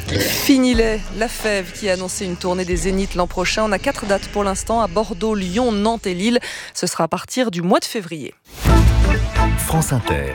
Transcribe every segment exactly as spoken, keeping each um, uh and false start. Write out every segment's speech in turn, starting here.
Fini les La Fève qui a annoncé une tournée des Zéniths l'an prochain. On a quatre dates pour l'instant à Bordeaux, Lyon, Nantes et Lille. Ce sera à partir du mois de février. France Inter.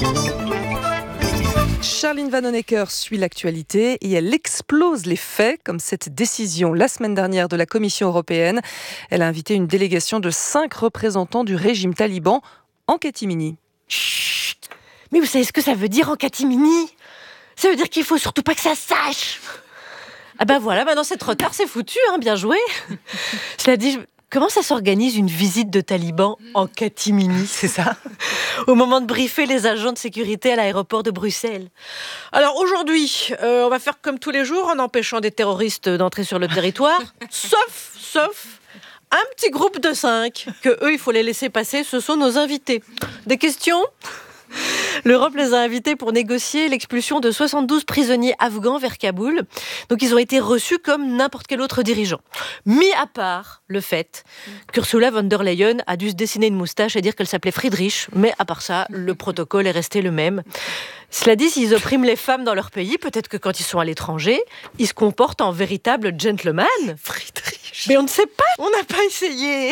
Charline Vanhoenacker suit l'actualité et elle explose les faits, comme cette décision la semaine dernière de la Commission européenne. Elle a invité une délégation de cinq représentants du régime taliban en catimini. Chut. Mais vous savez ce que ça veut dire en catimini ? Ça veut dire qu'il faut surtout pas que ça sache. Ah ben voilà, maintenant c'est trop tard, c'est foutu, hein, bien joué. Cela dit, je... comment ça s'organise une visite de talibans en catimini, c'est ça ? Au moment de briefer les agents de sécurité à l'aéroport de Bruxelles. Alors aujourd'hui, euh, on va faire comme tous les jours en empêchant des terroristes d'entrer sur le territoire, sauf, sauf un petit groupe de cinq, que eux, il faut les laisser passer, ce sont nos invités. Des questions ? L'Europe les a invités pour négocier l'expulsion de soixante-douze prisonniers afghans vers Kaboul. Donc ils ont été reçus comme n'importe quel autre dirigeant. Mis à part le fait qu'Ursula von der Leyen a dû se dessiner une moustache et dire qu'elle s'appelait Friedrich. Mais à part ça, le protocole est resté le même. Cela dit, s'ils oppriment les femmes dans leur pays, peut-être que quand ils sont à l'étranger, ils se comportent en véritables gentlemen. Friedrich. Mais on ne sait pas, on n'a pas essayé.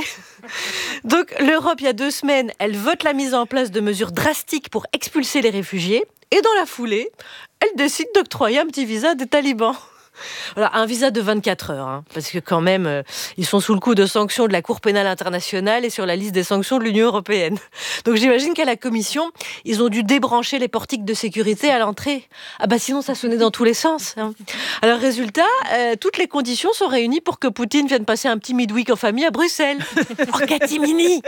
Donc l'Europe, il y a deux semaines, elle vote la mise en place de mesures drastiques pour expulser les réfugiés. Et dans la foulée, elle décide d'octroyer un petit visa des talibans. Voilà, un visa de vingt-quatre heures, hein, parce que quand même, euh, ils sont sous le coup de sanctions de la Cour pénale internationale et sur la liste des sanctions de l'Union européenne. Donc j'imagine qu'à la Commission, ils ont dû débrancher les portiques de sécurité à l'entrée. Ah bah sinon, ça sonnait dans tous les sens. Hein. Alors résultat, euh, toutes les conditions sont réunies pour que Poutine vienne passer un petit midweek en famille à Bruxelles. En catimini.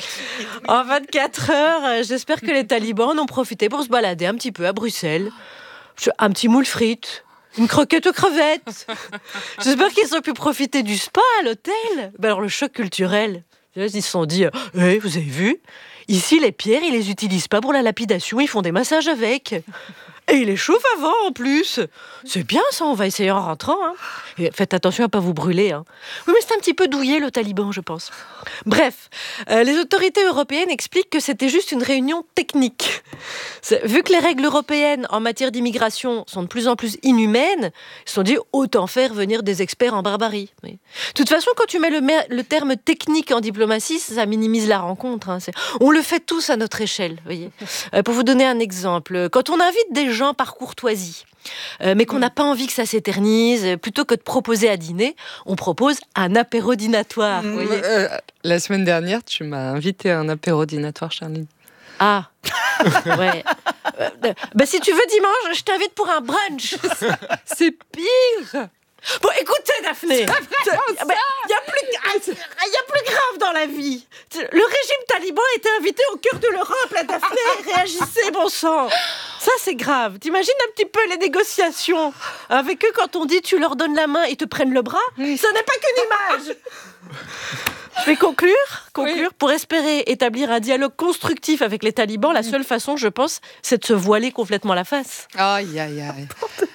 En vingt-quatre heures, euh, j'espère que les talibans en ont profité pour se balader un petit peu à Bruxelles. Un petit moule frites. Une croquette aux crevettes. J'espère qu'ils ont pu profiter du spa à l'hôtel. Ben alors le choc culturel. Ils se sont dit, hey, vous avez vu ? Ici, les pierres, ils les utilisent pas pour la lapidation, ils font des massages avec. Et ils les chauffent avant, en plus. C'est bien, ça, on va essayer en rentrant. Hein. Et faites attention à pas vous brûler. Hein. Oui, mais c'est un petit peu douillé, le taliban, je pense. Bref, euh, les autorités européennes expliquent que c'était juste une réunion technique. C'est, vu que les règles européennes en matière d'immigration sont de plus en plus inhumaines, ils se sont dit, autant faire venir des experts en barbarie. Oui. De toute façon, quand tu mets le, le terme technique en diplomatie, ça minimise la rencontre. Hein. C'est, on le fait tous à notre échelle. Voyez. Euh, pour vous donner un exemple, quand on invite des gens par courtoisie, euh, mais qu'on n'a pas envie que ça s'éternise, plutôt que de proposer à dîner, on propose un apéro dînatoire. Mmh, voyez. Euh, la semaine dernière, tu m'as invité à un apéro dînatoire, Charline. Ah, ouais. Euh, bah, si tu veux dimanche, je t'invite pour un brunch. C'est pire. Bon, écoutez, Daphné, il y, y a plus grave dans la vie. Le régime taliban était invité au cœur de l'Europe, la Daphné. Réagissez, bon sang. Ça, c'est grave. T'imagines un petit peu les négociations avec eux quand on dit tu leur donnes la main, ils te prennent le bras. Oui. Ce n'est pas qu'une image. Je vais conclure, conclure. Oui. Pour espérer établir un dialogue constructif avec les talibans, la seule façon, je pense, c'est de se voiler complètement la face. Aïe, aïe, aïe.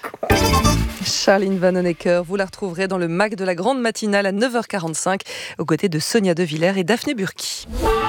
Charline Vanhoenacker, vous la retrouverez dans le Mac de la Grande Matinale à neuf heures quarante-cinq, aux côtés de Sonia De Villers et Daphné Burki.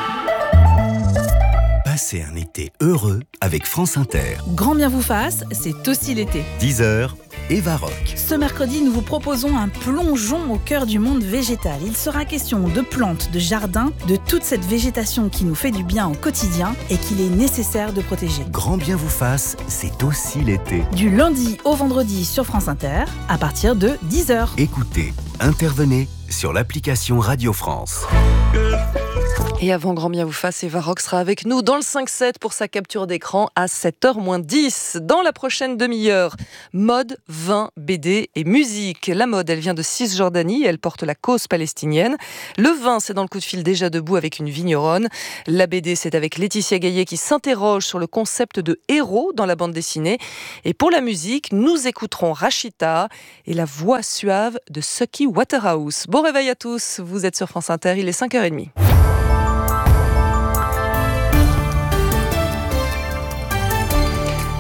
Passez un été heureux avec France Inter. Grand bien vous fasse, c'est aussi l'été. dix heures, Eva Rock. Ce mercredi, nous vous proposons un plongeon au cœur du monde végétal. Il sera question de plantes, de jardins, de toute cette végétation qui nous fait du bien au quotidien et qu'il est nécessaire de protéger. Grand bien vous fasse, c'est aussi l'été. Du lundi au vendredi sur France Inter, à partir de dix heures. Écoutez, intervenez sur l'application Radio France. Et avant Grand bien vous fasse, Eva Rock sera avec nous dans le cinq sept pour sa capture d'écran à sept heures moins dix. Dans la prochaine demi-heure, mode, vin, B D et musique. La mode, elle vient de Cisjordanie et elle porte la cause palestinienne. Le vin, c'est dans le coup de fil déjà debout avec une vigneronne. La B D, c'est avec Laetitia Gaillet qui s'interroge sur le concept de héros dans la bande dessinée. Et pour la musique, nous écouterons Rachita et la voix suave de Sucky Waterhouse. Bon réveil à tous, vous êtes sur France Inter, il est cinq heures trente.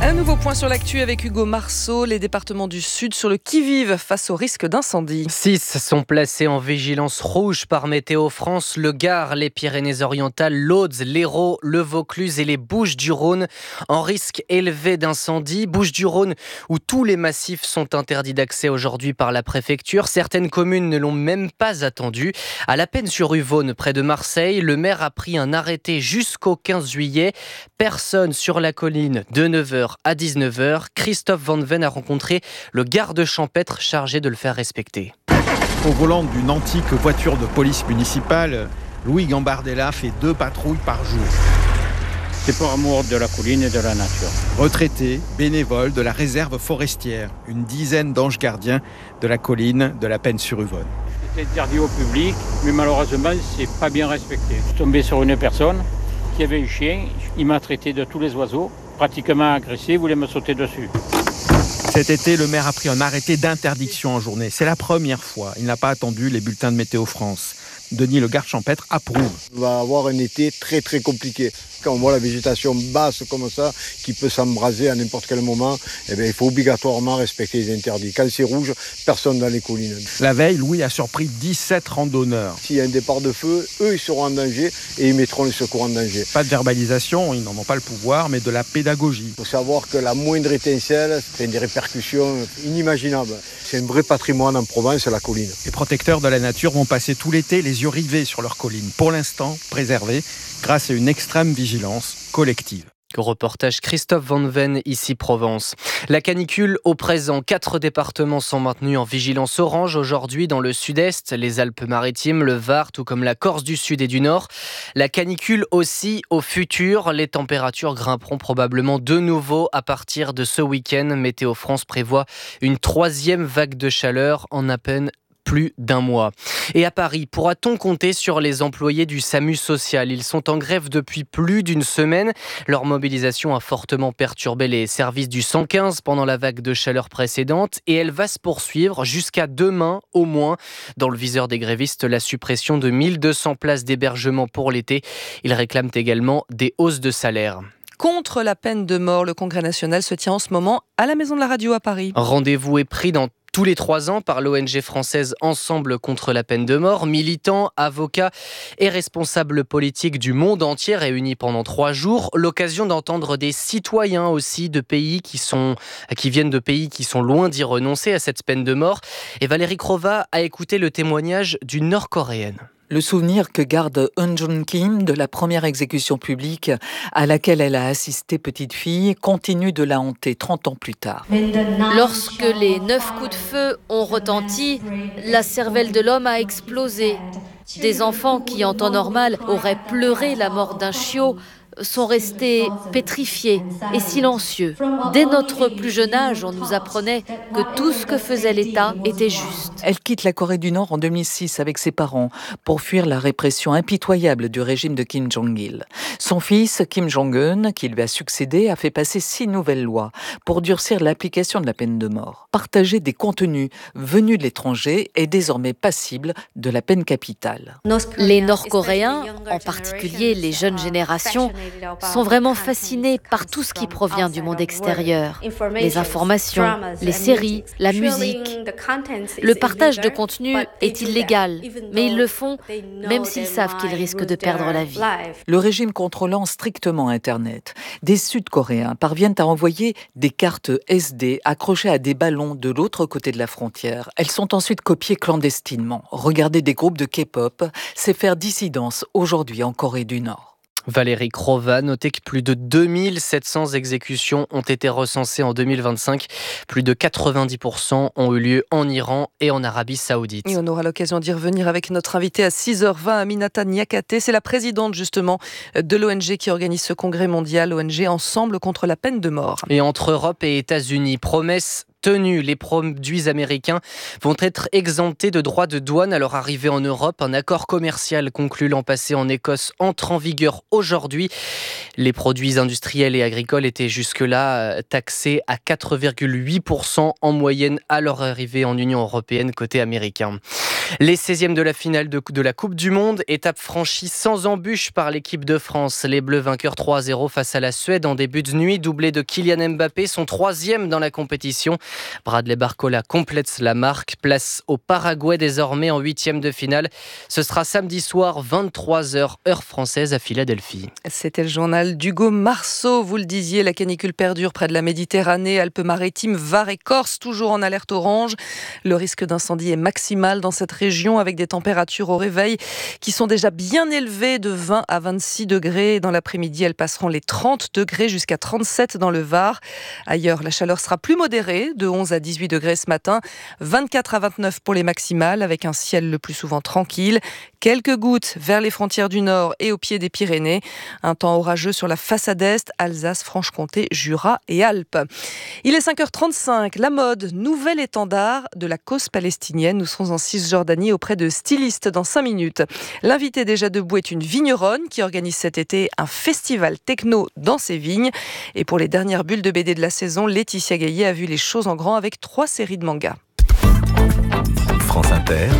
Un nouveau point sur l'actu avec Hugo Marceau. Les départements du Sud sur le qui-vive face au risque d'incendie. Six sont placés en vigilance rouge par Météo France. Le Gard, les Pyrénées-Orientales, l'Aude, l'Hérault, le Vaucluse et les Bouches-du-Rhône en risque élevé d'incendie. Bouches-du-Rhône où tous les massifs sont interdits d'accès aujourd'hui par la préfecture. Certaines communes ne l'ont même pas attendu. À La Penne-sur-Yvonne, près de Marseille, le maire a pris un arrêté jusqu'au quinze juillet. Personne sur la colline de neuf heures à dix-neuf heures. Christophe Van Ven a rencontré le garde champêtre chargé de le faire respecter. Au volant d'une antique voiture de police municipale, Louis Gambardella fait deux patrouilles par jour. C'est pour amour de la colline et de la nature. Retraité, bénévole de la réserve forestière, une dizaine d'anges gardiens de la colline de La Penne-sur-Yvonne. C'est interdit au public, mais malheureusement, c'est pas bien respecté. Je suis tombé sur une personne qui avait un chien, il m'a traité de tous les oiseaux, pratiquement agressé, il voulait me sauter dessus. Cet été, le maire a pris un arrêté d'interdiction en journée. C'est la première fois. Il n'a pas attendu les bulletins de Météo France. Denis, le garde champêtre, approuve. On va avoir un été très très compliqué. Quand on voit la végétation basse comme ça, qui peut s'embraser à n'importe quel moment, eh bien, il faut obligatoirement respecter les interdits. Quand c'est rouge, personne dans les collines. La veille, Louis a surpris dix-sept randonneurs. S'il y a un départ de feu, eux, ils seront en danger et ils mettront les secours en danger. Pas de verbalisation, ils n'en ont pas le pouvoir, mais de la pédagogie. Il faut savoir que la moindre étincelle, c'est des répercussions inimaginables. C'est un vrai patrimoine en Provence, la colline. Les protecteurs de la nature vont passer tout l'été les yeux rivés sur leur colline. Pour l'instant, préservée grâce à une extrême vigilance collective. Reportage Christophe Van Ven, ici Provence. La canicule au présent. Quatre départements sont maintenus en vigilance orange aujourd'hui dans le sud-est, les Alpes-Maritimes, le Var, tout comme la Corse du Sud et du Nord. La canicule aussi au futur. Les températures grimperont probablement de nouveau à partir de ce week-end. Météo France prévoit une troisième vague de chaleur en à peine plus d'un mois. Et à Paris, pourra-t-on compter sur les employés du SAMU social ? Ils sont en grève depuis plus d'une semaine. Leur mobilisation a fortement perturbé les services du cent quinze pendant la vague de chaleur précédente et elle va se poursuivre jusqu'à demain au moins. Dans le viseur des grévistes, la suppression de mille deux cents places d'hébergement pour l'été. Ils réclament également des hausses de salaire. Contre la peine de mort, le Congrès national se tient en ce moment à la Maison de la Radio à Paris. Rendez-vous est pris dans tous les trois ans par l'O N G française Ensemble contre la peine de mort. Militants, avocats et responsables politiques du monde entier réunis pendant trois jours. L'occasion d'entendre des citoyens aussi de pays qui, sont, qui viennent de pays qui sont loin d'y renoncer à cette peine de mort. Et Valérie Crova a écouté le témoignage d'une Nord-Coréenne. Le souvenir que garde Eun Jun Kim de la première exécution publique à laquelle elle a assisté petite fille continue de la hanter trente ans plus tard. Lorsque les neuf coups de feu ont retenti, la cervelle de l'homme a explosé. Des enfants qui, en temps normal, auraient pleuré la mort d'un chiot, sont restés pétrifiés et silencieux. Dès notre plus jeune âge, on nous apprenait que tout ce que faisait l'État était juste. Elle quitte la Corée du Nord en deux mille six avec ses parents pour fuir la répression impitoyable du régime de Kim Jong-il. Son fils, Kim Jong-un, qui lui a succédé, a fait passer six nouvelles lois pour durcir l'application de la peine de mort. Partager des contenus venus de l'étranger est désormais passible de la peine capitale. Les Nord-Coréens, en particulier les jeunes générations, sont vraiment fascinés par tout ce qui provient du monde extérieur. Les informations, les séries, la musique. Le partage de contenu est illégal, mais ils le font même s'ils savent qu'ils risquent de perdre la vie. Le régime contrôlant strictement Internet, des Sud-Coréens parviennent à envoyer des cartes S D accrochées à des ballons de l'autre côté de la frontière. Elles sont ensuite copiées clandestinement. Regarder des groupes de K-pop, c'est faire dissidence aujourd'hui en Corée du Nord. Valérie Crova, notez que plus de deux mille sept cents exécutions ont été recensées en deux mille vingt-cinq. Plus de quatre-vingt-dix pour cent ont eu lieu en Iran et en Arabie Saoudite. Et on aura l'occasion d'y revenir avec notre invitée à six heures vingt, Aminata Niakate. C'est la présidente justement de l'O N G qui organise ce congrès mondial, l'O N G Ensemble contre la peine de mort. Et entre Europe et États-Unis, promesse tenue. Les produits américains vont être exemptés de droits de douane à leur arrivée en Europe. Un accord commercial conclu l'an passé en Écosse entre en vigueur aujourd'hui. Les produits industriels et agricoles étaient jusque-là taxés à quatre virgule huit pour cent en moyenne à leur arrivée en Union européenne côté américain. Les seizièmes de la finale de, de la Coupe du Monde, étape franchie sans embûche par l'équipe de France. Les Bleus vainqueurs trois à zéro face à la Suède en début de nuit, doublé de Kylian Mbappé, son troisième dans la compétition. Bradley Barcola complète la marque, place au Paraguay désormais en huitième de finale. Ce sera samedi soir, vingt-trois heures, heure française à Philadelphie. C'était le journal d'Hugo Marceau. Vous le disiez, la canicule perdure près de la Méditerranée, Alpes-Maritimes, Var et Corse, toujours en alerte orange. Le risque d'incendie est maximal dans cette région avec des températures au réveil qui sont déjà bien élevées de vingt à vingt-six degrés. Dans l'après-midi, elles passeront les trente degrés jusqu'à trente-sept dans le Var. Ailleurs, la chaleur sera plus modérée, de onze à dix-huit degrés ce matin, vingt-quatre à vingt-neuf pour les maximales avec un ciel le plus souvent tranquille. Quelques gouttes vers les frontières du Nord et au pied des Pyrénées. Un temps orageux sur la façade Est, Alsace, Franche-Comté, Jura et Alpes. Il est cinq heures trente-cinq. La mode, nouvel étendard de la cause palestinienne. Nous serons en Cisjordanie auprès de stylistes dans cinq minutes. L'invité déjà debout est une vigneronne qui organise cet été un festival techno dans ses vignes. Et pour les dernières bulles de B D de la saison, Laetitia Gaillet a vu les choses en grand avec trois séries de mangas. France Inter.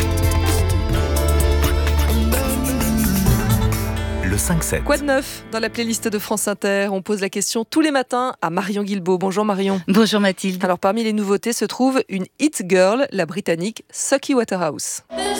Le cinq sept. Quoi de neuf dans la playlist de France Inter? On pose la question tous les matins à Marion Guilbault. Bonjour Marion. Bonjour Mathilde. Alors parmi les nouveautés se trouve une hit girl, la britannique Sucky Waterhouse.